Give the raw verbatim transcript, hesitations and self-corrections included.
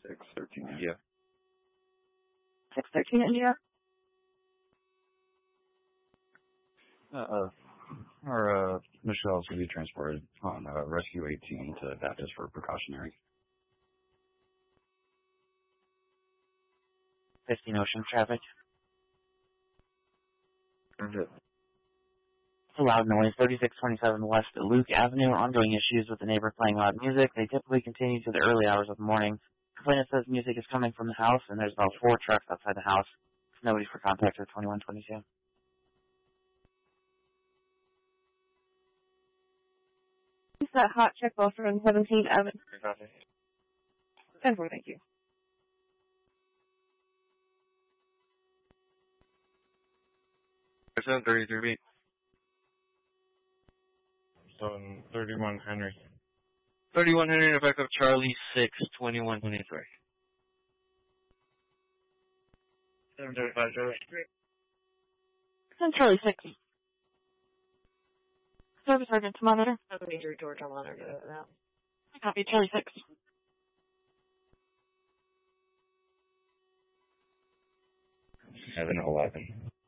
six thirteen India. six thirteen India? Uh, uh, our, uh, Michelle's going to be transported on uh, Rescue eighteen to Baptist for precautionary. fifteen Ocean traffic. That's it. A loud noise, thirty-six twenty-seven West Luke Avenue. Ongoing issues with the neighbor playing loud music. They typically continue to the early hours of the morning. Complainant says music is coming from the house, and there's about four trucks outside the house. Nobody for contact with twenty-one twenty-two. Is that hot check off from seventeenth Avenue? ten four, thank you. seven thirty-three. So thirty-one Henry. thirty-one Henry, effect of Charlie six, twenty-one twenty-three. seven thirty-five Charlie. ten Charlie six. Service Sergeant to monitor. That's a major George, I'll monitor that. I copy Charlie six. seven eleven.